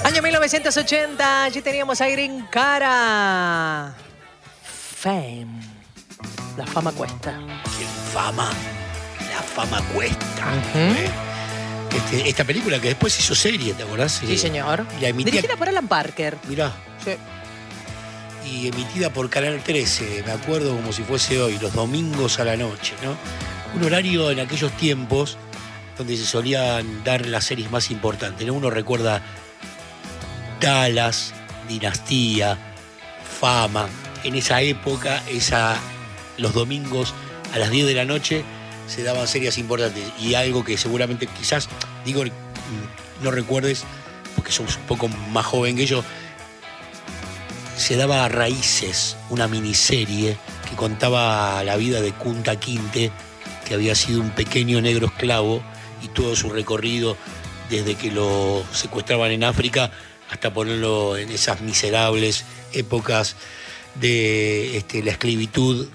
Año 1980, allí teníamos a Irene Cara. Fame. La fama cuesta. ¿Quién fama? La fama cuesta. Esta película que después hizo serie, ¿te acordás? Sí, señor. Dirigida por Alan Parker. Mirá. Sí. Y emitida por Canal 13, me acuerdo como si fuese hoy, los domingos a la noche, ¿no? Un horario en aquellos tiempos donde se solían dar las series más importantes, ¿no? Uno recuerda Dallas, Dinastía, Fama. En esa época, los domingos a las 10 de la noche se daban series importantes. Y algo que seguramente quizás, no recuerdes, porque somos un poco más joven que yo, se daba Raíces, una miniserie que contaba la vida de Kunta Kinte, que había sido un pequeño negro esclavo, y todo su recorrido desde que lo secuestraban en África hasta ponerlo en esas miserables épocas de la esclavitud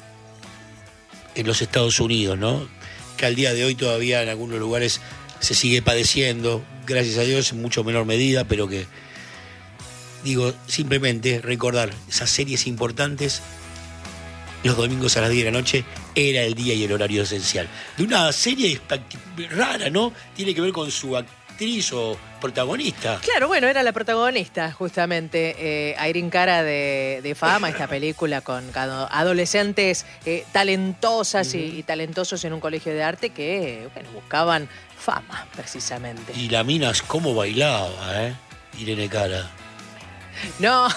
en los Estados Unidos, ¿no? Que al día de hoy todavía en algunos lugares se sigue padeciendo, gracias a Dios, en mucho menor medida, pero que, simplemente recordar esas series importantes. Los domingos a las 10 de la noche era el día y el horario esencial. De una serie rara, ¿no? Tiene que ver con su actriz o protagonista. Claro, bueno, era la protagonista, justamente, Irene Cara de Fama, esta película con adolescentes talentosas y talentosos en un colegio de arte que, buscaban fama, precisamente. Y la mina, ¿cómo bailaba, Irene Cara? No.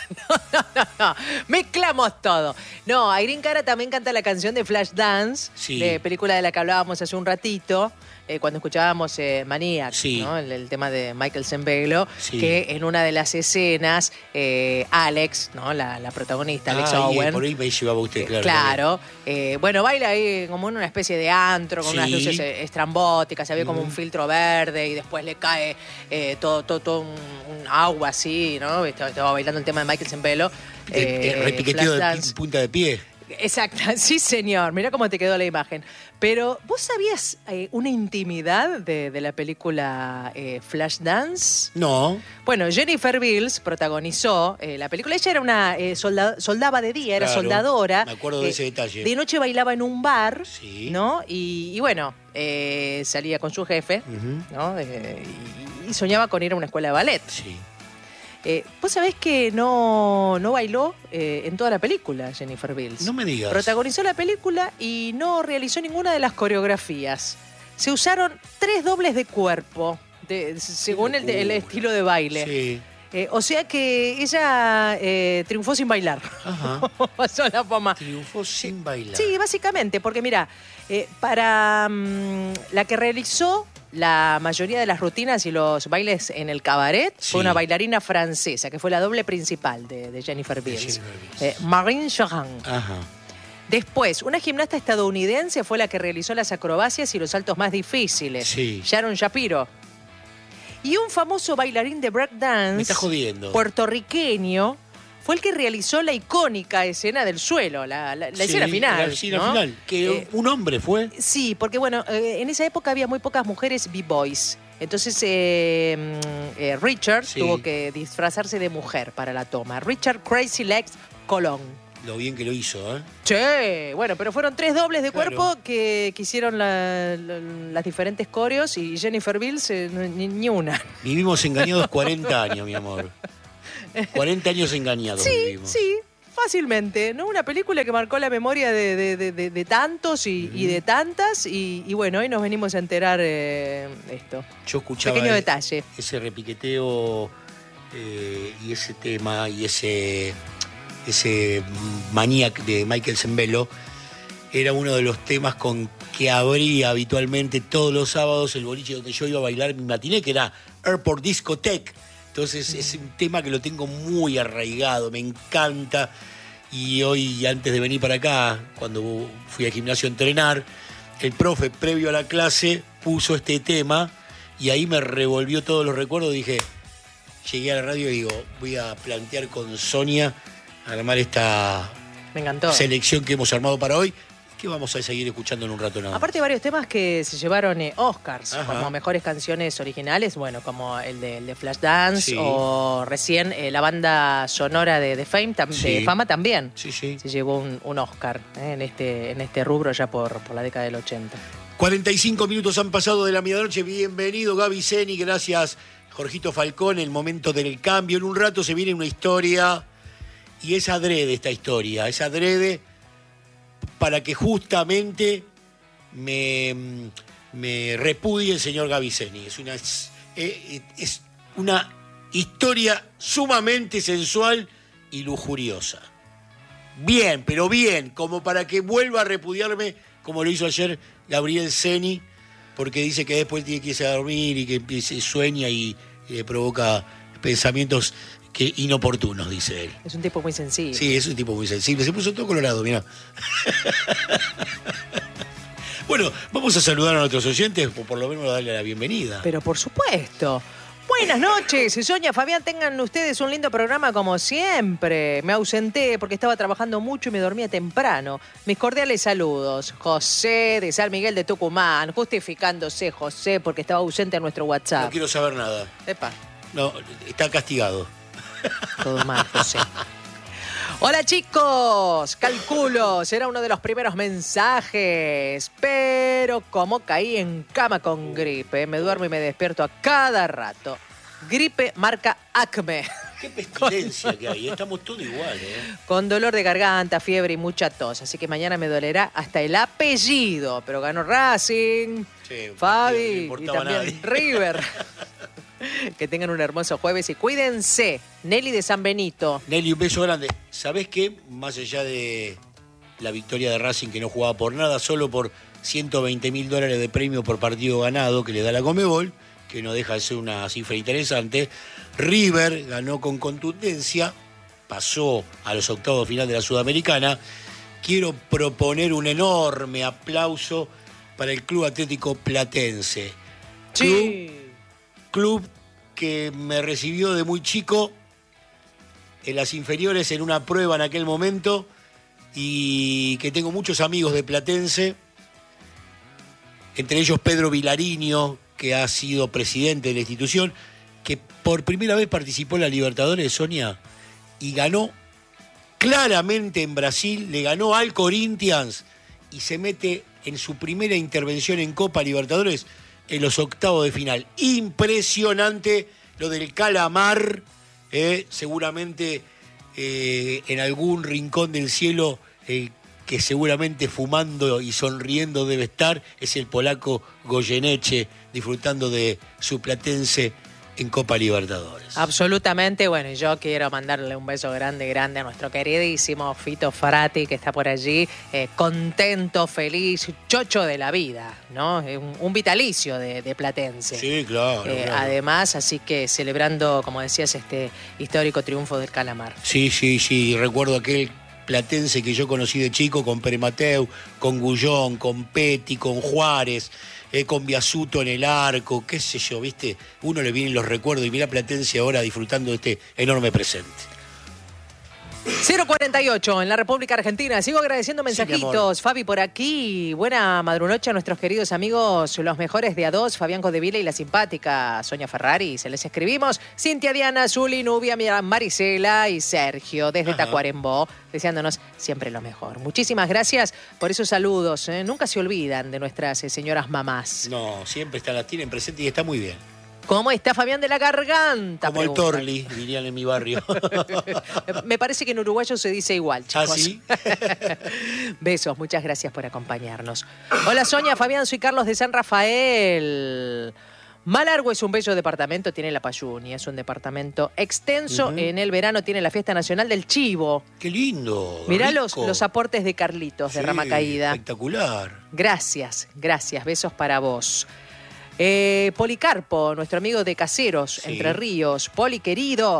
No. Mezclamos todo. No, Irene Cara también canta la canción de Flashdance, sí, de película de la que hablábamos hace un ratito, cuando escuchábamos Maniac, sí, ¿no? El tema de Michael Zembello, sí, que en una de las escenas, Alex, ¿no? La protagonista, Alex Owen. Por ahí me llevaba usted, claro. Claro. Baila ahí como en una especie de antro, con unas luces estrambóticas, había como un filtro verde y después le cae todo un agua así, ¿no? Estaba bailando el tema de Michael Zembello. Repiqueteo de punta de pie. Exacto, sí señor, mirá cómo te quedó la imagen. Pero, ¿vos sabías una intimidad de la película Flashdance? No. Bueno, Jennifer Beals protagonizó la película. Ella era una soldaba de día, era soldadora. Me acuerdo de ese detalle. De noche bailaba en un bar, sí, ¿no? Y bueno, salía con su jefe, ¿no? Y soñaba con ir a una escuela de ballet. Sí. ¿Vos sabés que no bailó en toda la película Jennifer Beals? No me digas. Protagonizó la película y no realizó ninguna de las coreografías. Se usaron 3 dobles de cuerpo, según el estilo de baile. Sí. O sea que ella triunfó sin bailar. Ajá. Pasó la fama. Triunfó sin bailar. Sí, básicamente, porque mira, para la que realizó la mayoría de las rutinas y los bailes en el cabaret, fue una bailarina francesa, que fue la doble principal de Jennifer Beals. Marine Johan. Ajá. Después, una gimnasta estadounidense fue la que realizó las acrobacias y los saltos más difíciles. Sí. Sharon Shapiro. Y un famoso bailarín de breakdance, me está jodiendo, puertorriqueño, fue el que realizó la icónica escena del suelo, la escena final. La escena final. Que un hombre fue. Sí, porque bueno, en esa época había muy pocas mujeres b-boys. Entonces Richard tuvo que disfrazarse de mujer para la toma. Richard Crazy Legs Colón. Lo bien que lo hizo, Sí, bueno, pero fueron 3 dobles de cuerpo que hicieron las diferentes coreos y Jennifer Beals ni una. Vivimos engañados 40 años, mi amor. 40 años engañados vivimos. Sí, fácilmente, ¿no? Una película que marcó la memoria de tantos y de tantas y bueno, hoy nos venimos a enterar esto. Yo escuchaba pequeño detalle. Ese repiqueteo y ese tema y ese Maniac de Michael Zembello era uno de los temas con que abría habitualmente todos los sábados el boliche donde yo iba a bailar mi matiné, que era Airport Discotheque. Entonces es un tema que lo tengo muy arraigado, me encanta. Y hoy, antes de venir para acá, cuando fui al gimnasio a entrenar, el profe, previo a la clase, puso este tema y ahí me revolvió todos los recuerdos. Dije, llegué a la radio y digo, voy a plantear con Sonia armar esta Me encantó. selección que hemos armado para hoy, que vamos a seguir escuchando en un rato nada. Aparte, varios temas que se llevaron Oscars, Ajá. como mejores canciones originales, bueno, como el de Flashdance, Sí. o recién la banda sonora de Fame, Sí. de Fama también. Sí, sí. Se llevó un Oscar en este rubro ya por la década del 80. 45 minutos han pasado de la medianoche. Bienvenido, Gaby Zeni. Gracias, Jorgito Falcón. El momento del cambio. En un rato se viene una historia. Y es adrede esta historia. Es adrede para que justamente me repudie el señor Gaby Zeni. Es una historia sumamente sensual y lujuriosa. Bien, pero bien, como para que vuelva a repudiarme, como lo hizo ayer Gabriel Zeni, porque dice que después tiene que irse a dormir y que sueña y le provoca pensamientos inoportunos, dice él. Es un tipo muy sensible. Sí, es un tipo muy sensible. Se puso todo colorado, mirá. Bueno, vamos a saludar a nuestros oyentes, o por lo menos darle la bienvenida. Pero por supuesto. Buenas noches, Sonia, Fabián, tengan ustedes un lindo programa como siempre. Me ausenté porque estaba trabajando mucho y me dormía temprano. Mis cordiales saludos. José de San Miguel de Tucumán, justificándose José porque estaba ausente en nuestro No WhatsApp. quiero saber nada. Epa, No, está castigado. todo mal, José. Hola chicos, calculo, será uno de los primeros mensajes, pero como caí en cama con gripe, me duermo y me despierto a cada rato. Gripe marca Acme, Qué pestilencia que hay. Estamos todos iguales, ¿eh? con dolor de garganta, fiebre y mucha tos, así que mañana me dolerá hasta el apellido, pero ganó Racing, Sí, no Fabi importaba y también a nadie. River. Que tengan un hermoso jueves y cuídense. Nelly de San Benito. Nelly, un beso grande. ¿Sabés qué? Más allá de la victoria de Racing, que no jugaba por nada, solo por $120.000 de premio por partido ganado que le da la Conmebol, que no deja de ser una cifra interesante, River ganó con contundencia, pasó a los octavos de final de la Sudamericana. Quiero proponer un enorme aplauso para el Club Atlético Platense. Club que me recibió de muy chico en las inferiores en una prueba en aquel momento y que tengo muchos amigos de Platense, entre ellos Pedro Vilariño, que ha sido presidente de la institución, que por primera vez participó en la Libertadores, Sonia, y ganó claramente en Brasil, le ganó al Corinthians y se mete en su primera intervención en Copa Libertadores en los octavos de final. Impresionante lo del Calamar, seguramente en algún rincón del cielo que seguramente fumando y sonriendo debe estar, es el polaco Goyeneche disfrutando de su Platense en Copa Libertadores. Absolutamente, bueno, y yo quiero mandarle un beso grande, grande a nuestro queridísimo Fito Frati, que está por allí, contento, feliz, chocho de la vida, ¿no? Un vitalicio de Platense. Sí, claro, claro. Además, así que celebrando, como decías, este histórico triunfo del Calamar. Sí, recuerdo aquel Platense que yo conocí de chico con Pere Mateu, con Gullón, con Petty, con Juárez, con Biasuto en el arco, qué sé yo, ¿viste? Uno le vienen los recuerdos y mira Platense ahora disfrutando de este enorme presente. 048 en la República Argentina. Sigo agradeciendo mensajitos. Fabi por aquí. Buena madrunoche a nuestros queridos amigos, los mejores de A2, Fabián Codevila y la simpática Sonia Ferrari. Se les escribimos. Cintia, Diana, Zuli, Nubia, Marisela y Sergio desde Tacuarembó, deseándonos siempre lo mejor. Muchísimas gracias por esos saludos. Nunca se olvidan de nuestras señoras mamás. No, siempre las tienen presente y está muy bien. ¿Cómo está Fabián de la Garganta? Como el Pregunta. Torli, dirían en mi barrio. Me parece que en uruguayo se dice igual, chicos. ¿Ah, sí? Besos, muchas gracias por acompañarnos. Hola Sonia, Fabián, soy Carlos de San Rafael. Malargüe es un bello departamento, tiene La Payuni, es un departamento extenso. En el verano tiene la Fiesta Nacional del Chivo. ¡Qué lindo! Mirá rico. los aportes de Carlitos, de Sí, Rama Caída. Espectacular. Gracias, besos para vos. Policarpo, nuestro amigo de Caseros, Sí. Entre Ríos. Poli, querido,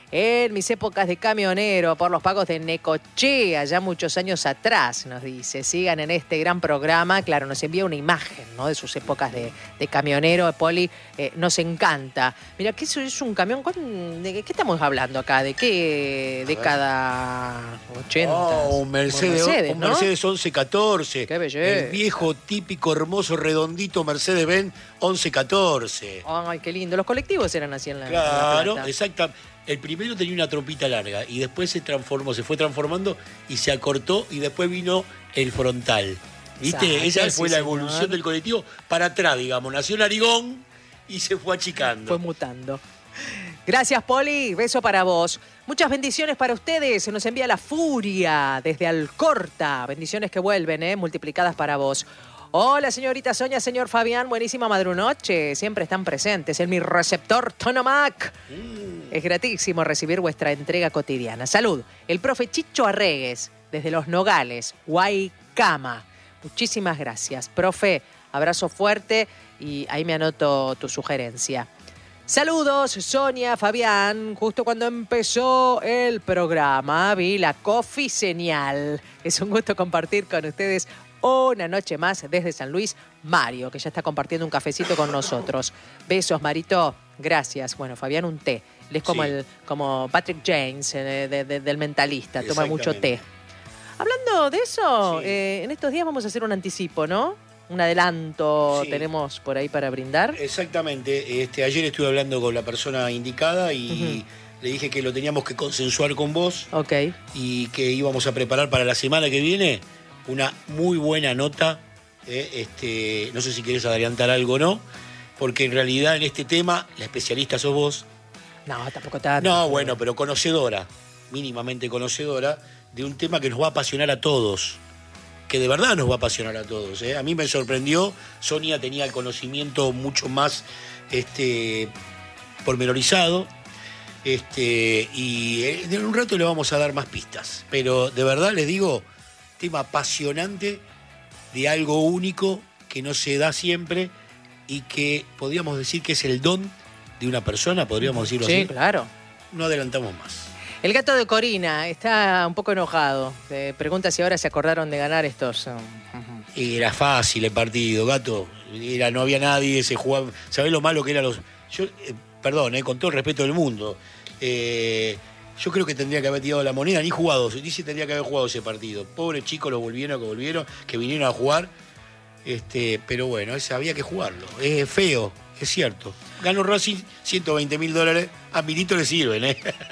en mis épocas de camionero por los pagos de Necochea, ya muchos años atrás, nos dice. Sigan en este gran programa. Claro, nos envía una imagen, ¿no?, de sus épocas de camionero. Poli, nos encanta. Mira, ¿qué es un camión? ¿De qué estamos hablando acá? ¿De qué década? 80. Un Mercedes, ¿no? un Mercedes 1114. Qué belleza. El viejo, típico, hermoso, redondito Mercedes-Benz 1114. Ay, qué lindo. Los colectivos eran así en la Claro, Plata. exacto. El primero tenía una trompita larga y después se fue transformando y se acortó y después vino el frontal. ¿Viste? Exacto, Esa sí, fue la señor. evolución del colectivo para atrás, digamos. Nació Narigón y se fue achicando. Fue mutando. Gracias, Poli. Beso para vos. Muchas bendiciones para ustedes. Se nos envía la furia desde Alcorta. Bendiciones que vuelven, multiplicadas para vos. Hola, señorita Sonia, señor Fabián. Buenísima madrunoche. Siempre están presentes en mi receptor Tonomac. Es gratísimo recibir vuestra entrega cotidiana. Salud. El profe Chicho Arregues, desde Los Nogales, Guaycama. Muchísimas gracias. Profe, abrazo fuerte y ahí me anoto tu sugerencia. Saludos, Sonia, Fabián. Justo cuando empezó el programa vi la Coffee Señal. Es un gusto compartir con ustedes una noche más desde San Luis. Mario, que ya está compartiendo un cafecito con nosotros. Besos, Marito. Gracias. Bueno, Fabián, un té. Él es como, Sí. como Patrick James, del Mentalista. Toma mucho té. Exactamente. Hablando de eso, Sí. En estos días vamos a hacer un anticipo, ¿no? Un adelanto Sí. tenemos por ahí para brindar. Exactamente. Ayer estuve hablando con la persona indicada y le dije que lo teníamos que consensuar con vos Ok. y que íbamos a preparar para la semana que viene una muy buena nota. No sé si querés adelantar algo o no, porque en realidad en este tema la especialista sos vos. No, tampoco tanto. No, bueno, pero conocedora, mínimamente conocedora, de un tema que nos va a apasionar a todos. Que de verdad nos va a apasionar a todos. A mí me sorprendió, Sonia tenía el conocimiento mucho más pormenorizado. Y en un rato le vamos a dar más pistas. Pero de verdad les digo, tema apasionante de algo único que no se da siempre y que podríamos decir que es el don de una persona, podríamos decirlo Sí, así. claro. No adelantamos más. El gato de Corina está un poco enojado. Pregunta si ahora se acordaron de ganar estos. Y era fácil el partido, gato. No había nadie, se jugaba. ¿Sabés lo malo que eran los.? Yo, perdón, con todo el respeto del mundo. Yo creo que tendría que haber tirado la moneda, ni jugado. Dice tendría que haber jugado ese partido. Pobres chicos, los que vinieron a jugar. Pero bueno, había que jugarlo. Es feo, es cierto. Ganó Racing $120.000. A Milito le sirven,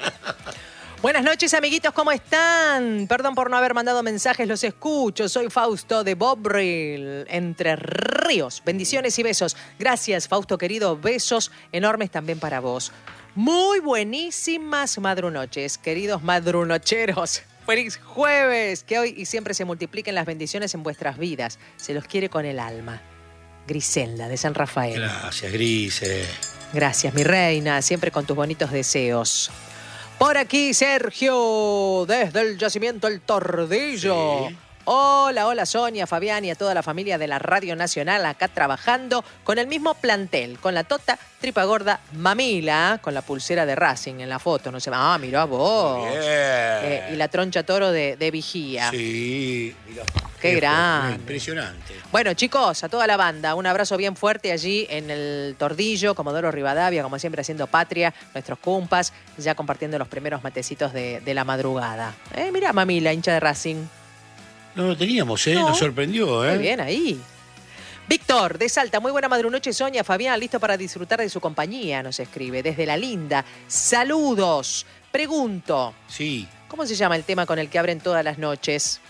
Buenas noches, amiguitos, ¿cómo están? Perdón por no haber mandado mensajes, los escucho. Soy Fausto de Bobril, Entre Ríos. Bendiciones y besos. Gracias, Fausto querido. Besos enormes también para vos. Muy buenísimas madrunoches, queridos madrunocheros. Feliz jueves. Que hoy y siempre se multipliquen las bendiciones en vuestras vidas. Se los quiere con el alma. Griselda, de San Rafael. Gracias, Grise. Gracias, mi reina. Siempre con tus bonitos deseos. Por aquí, Sergio, desde el yacimiento El Tordillo. Sí. Hola, Sonia, Fabián y a toda la familia de la Radio Nacional acá trabajando con el mismo plantel, con la tota, tripa gorda, mamila, con la pulsera de Racing en la foto, no se va. Ah, mirá vos. Bien. Y la troncha toro de vigía. Sí, mirá. Qué grande. Impresionante. Bueno, chicos, a toda la banda, un abrazo bien fuerte allí en el Tordillo, Comodoro Rivadavia, como siempre haciendo patria, nuestros cumpas, ya compartiendo los primeros matecitos de la madrugada. Mirá, mamila, hincha de Racing. No lo teníamos, No. Nos sorprendió, Muy bien ahí. Víctor, de Salta, muy buena madrunoche, Sonia, Fabián, listo para disfrutar de su compañía, nos escribe, desde La Linda. Saludos. Pregunto, Sí. ¿cómo se llama el tema con el que abren todas las noches?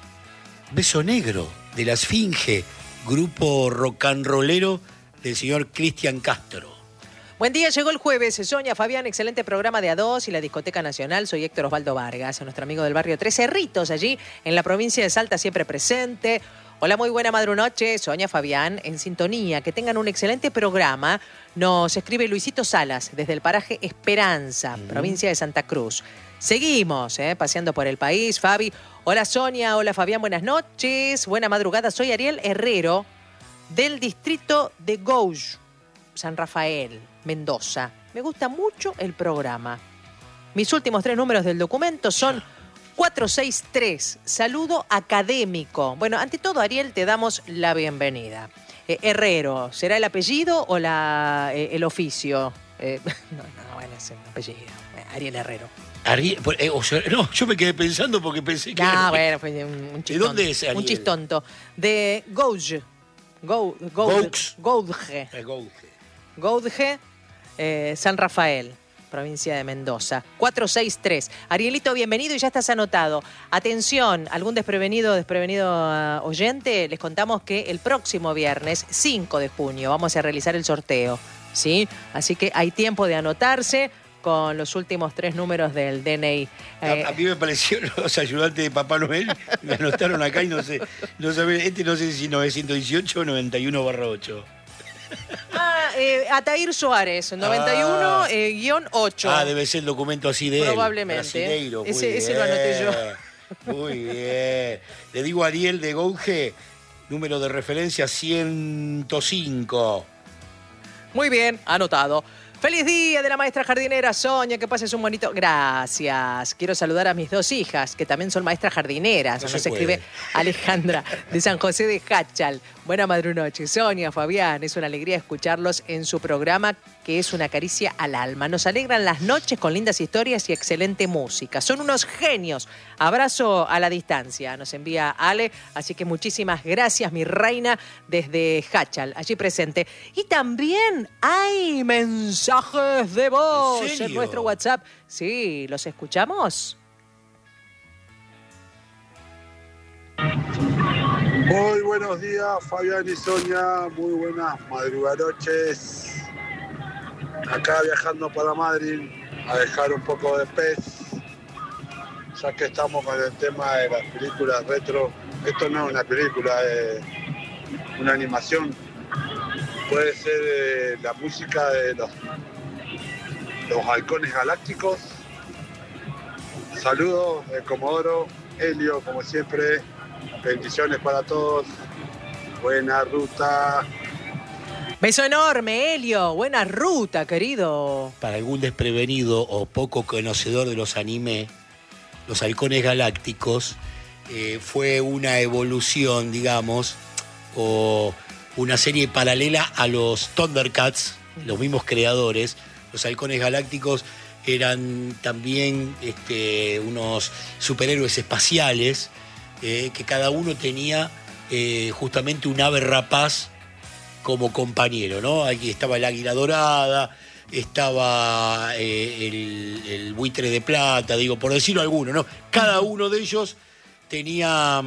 Beso Negro, de la Esfinge, grupo rock and rollero del señor Cristian Castro. Buen día, llegó el jueves. Sonia, Fabián, excelente programa de A2 y la Discoteca Nacional. Soy Héctor Osvaldo Vargas, nuestro amigo del barrio Tres Cerritos, allí en la provincia de Salta, siempre presente. Hola, muy buena madrunoche. Sonia, Fabián, en sintonía. Que tengan un excelente programa. Nos escribe Luisito Salas, desde el paraje Esperanza, provincia de Santa Cruz. Seguimos, paseando por el país. Fabi, hola Sonia, hola Fabián, buenas noches. Buena madrugada, soy Ariel Herrero, del distrito de Gouj, San Rafael, Mendoza. Me gusta mucho el programa. Mis últimos 3 números del documento son 463. Saludo académico. Bueno, ante todo, Ariel, te damos la bienvenida. Herrero, ¿será el apellido o el oficio? Bueno, es el apellido. Ariel Herrero. No, yo me quedé pensando porque pensé que... bueno, fue un chistón. ¿De dónde es Ariel? Un chistonto. De Gouge. Gouge. Gouge, San Rafael, provincia de Mendoza. 463. Arielito, bienvenido y ya estás anotado. Atención, algún desprevenido oyente, les contamos que el próximo viernes, 5 de junio, vamos a realizar el sorteo, ¿sí? Así que hay tiempo de anotarse con los últimos 3 números del DNI. A mí me parecieron los ayudantes de Papá Noel, me anotaron acá y no sé no sé si 918 o 91/8. Atair Suárez, 91-8. Debe ser el documento así de él. Probablemente. Ese lo anoté yo. Muy bien. Le digo a Ariel de Gouge, número de referencia 105. Muy bien, anotado. ¡Feliz día de la maestra jardinera, Sonia! Que pases un bonito... Gracias. Quiero saludar a mis 2 hijas, que también son maestras jardineras. Nos escribe Alejandra, de San José de Hachal. Buena madrunoche. Sonia, Fabián, es una alegría escucharlos en su programa, que es una caricia al alma. Nos alegran las noches con lindas historias y excelente música. Son unos genios. Abrazo a la distancia, nos envía Ale. Así que muchísimas gracias, mi reina, desde Hachal, allí presente. Y también hay mensajes de voz en nuestro WhatsApp. Sí, ¿los escuchamos? Muy buenos días, Fabián y Sonia. Muy buenas madruganoches. Acá viajando para Madrid a dejar un poco de pez, ya que estamos con el tema de las películas retro. Esto no es una película, es una animación. Puede ser la música de los Halcones Galácticos. Saludos de Comodoro, Helio, como siempre. Bendiciones para todos. Buena ruta. Beso enorme, Helio. Buena ruta, querido. Para algún desprevenido o poco conocedor de los anime, los Halcones Galácticos fue una evolución, digamos, o una serie paralela a los Thundercats, los mismos creadores. Los Halcones Galácticos eran también unos superhéroes espaciales que cada uno tenía justamente un ave rapaz como compañero, ¿no? Aquí estaba el águila dorada, estaba el buitre de plata, digo, por decirlo alguno, ¿no? Cada uno de ellos tenía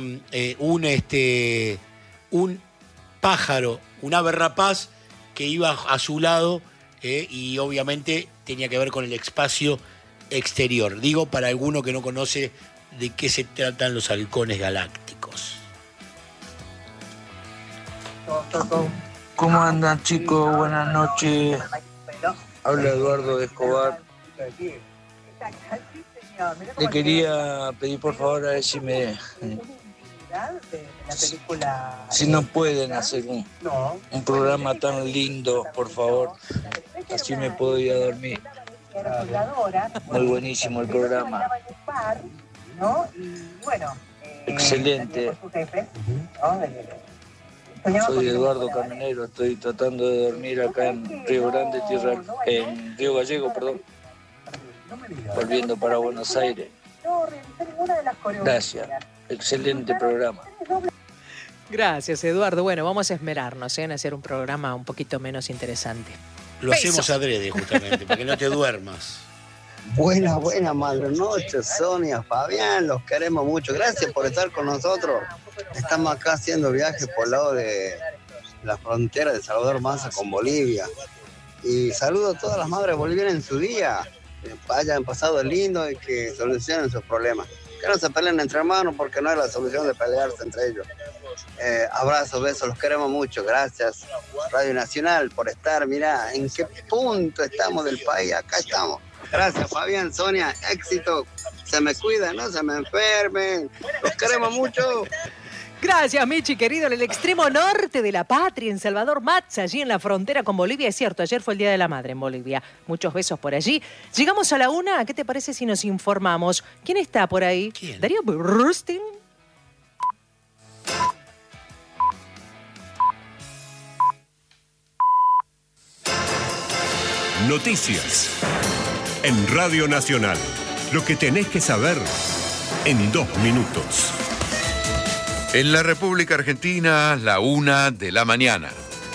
un pájaro, un ave rapaz que iba a su lado y obviamente tenía que ver con el espacio exterior. Digo, para alguno que no conoce de qué se tratan los Halcones Galácticos. ¿Cómo andan, chicos? Buenas noches. Habla Eduardo de Escobar. Le quería pedir por favor a ver si no pueden hacer un programa tan lindo, por favor. Así me puedo ir a dormir. Muy buenísimo el programa. Excelente. Soy Eduardo Caminero, estoy tratando de dormir acá en Río Grande, en Río Gallego, perdón. Volviendo para Buenos Aires. Gracias. Excelente programa. Gracias, Eduardo. Bueno, vamos a esmerarnos en hacer un programa un poquito menos interesante. Lo hacemos adrede, justamente, para que no te duermas. Buenas madrunoches, Sonia, Fabián, los queremos mucho. Gracias por estar con nosotros. Estamos acá haciendo viajes por el lado de la frontera de Salvador Mansa con Bolivia. Y saludo a todas las madres bolivianas en su día. Que hayan pasado lindo y que solucionen sus problemas. Que no se peleen entre hermanos porque no es la solución de pelearse entre ellos. Abrazos, besos, los queremos mucho. Gracias, Radio Nacional, por estar. Mirá, en qué punto estamos del país. Acá estamos. Gracias, Fabián, Sonia, éxito. Se me cuidan, no se me enfermen. Los queremos mucho. Gracias, Michi, querido. En el extremo norte de la patria, en Salvador Matza, allí en la frontera con Bolivia. Es cierto, ayer fue el Día de la Madre en Bolivia. Muchos besos por allí. Llegamos a la 1. ¿Qué te parece si nos informamos? ¿Quién está por ahí? ¿Quién? Darío Burstein. Noticias en Radio Nacional. Lo que tenés que saber en 2 minutos. En la República Argentina, la 1 de la mañana.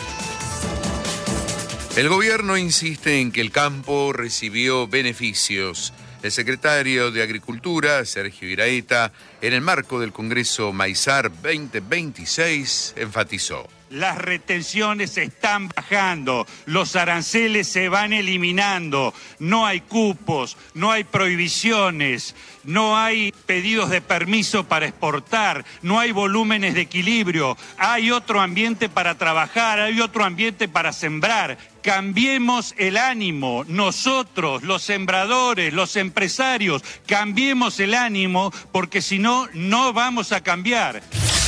El gobierno insiste en que el campo recibió beneficios. El secretario de Agricultura, Sergio Iraeta, en el marco del Congreso Maizar 2026, enfatizó. Las retenciones están bajando, los aranceles se van eliminando, no hay cupos, no hay prohibiciones, no hay pedidos de permiso para exportar, no hay volúmenes de equilibrio, hay otro ambiente para trabajar, hay otro ambiente para sembrar. Cambiemos el ánimo, nosotros, los sembradores, los empresarios, cambiemos el ánimo porque si no, no vamos a cambiar.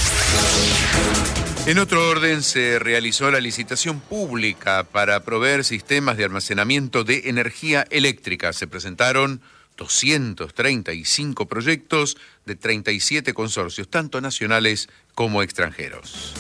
En otro orden, se realizó la licitación pública para proveer sistemas de almacenamiento de energía eléctrica. Se presentaron 235 proyectos de 37 consorcios, tanto nacionales como extranjeros.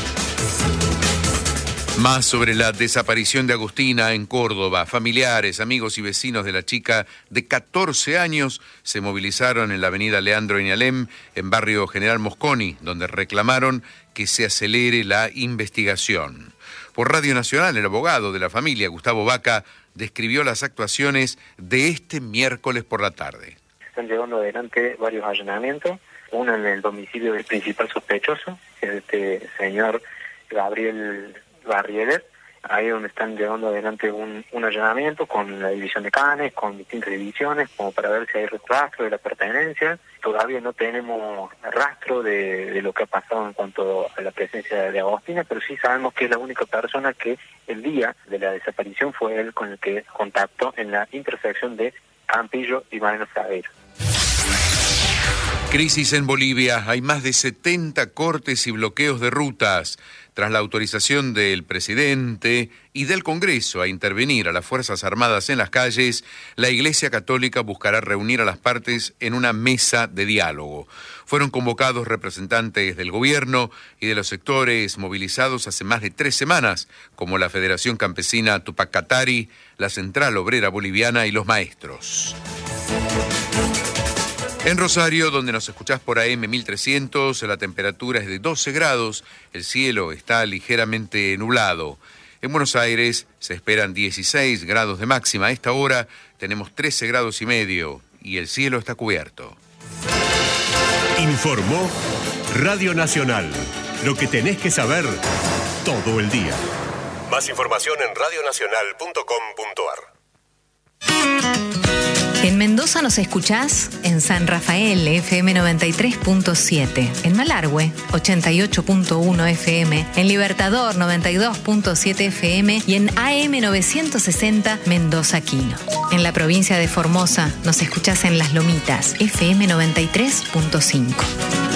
Más sobre la desaparición de Agustina en Córdoba. Familiares, amigos y vecinos de la chica de 14 años se movilizaron en la avenida Leandro Iñalem, en barrio General Mosconi, donde reclamaron que se acelere la investigación. Por Radio Nacional, el abogado de la familia, Gustavo Vaca, describió las actuaciones de este miércoles por la tarde. Están llevando adelante varios allanamientos, uno en el domicilio del principal sospechoso, que es este señor Gabriel Barrieler, ahí donde están llevando adelante un allanamiento con la división de canes, con distintas divisiones, como para ver si hay rastro de la pertenencia. Todavía no tenemos rastro de lo que ha pasado en cuanto a la presencia de Agostina, pero sí sabemos que es la única persona que el día de la desaparición fue él con el que contactó en la intersección de Campillo y Mariano Saveiro. Crisis en Bolivia. Hay más de 70 cortes y bloqueos de rutas. Tras la autorización del presidente y del Congreso a intervenir a las Fuerzas Armadas en las calles, la Iglesia Católica buscará reunir a las partes en una mesa de diálogo. Fueron convocados representantes del gobierno y de los sectores movilizados hace más de 3 semanas, como la Federación Campesina Tupac Katari, la Central Obrera Boliviana y los maestros. En Rosario, donde nos escuchás por AM 1300, la temperatura es de 12 grados, el cielo está ligeramente nublado. En Buenos Aires se esperan 16 grados de máxima. A esta hora tenemos 13 grados y medio y el cielo está cubierto. Informó Radio Nacional. Lo que tenés que saber todo el día. Más información en radionacional.com.ar. En Mendoza nos escuchás en San Rafael, FM 93.7, en Malargüe, 88.1 FM, en Libertador, 92.7 FM y en AM 960 Mendoza Quino. En la provincia de Formosa nos escuchás en Las Lomitas, FM 93.5.